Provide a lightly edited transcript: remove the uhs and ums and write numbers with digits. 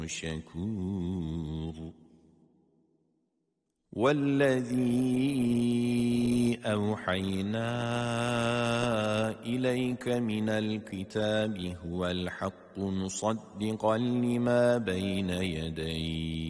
شكور والذي أوحينا إليك من الكتاب هو الحق مصدقا لما بين يديه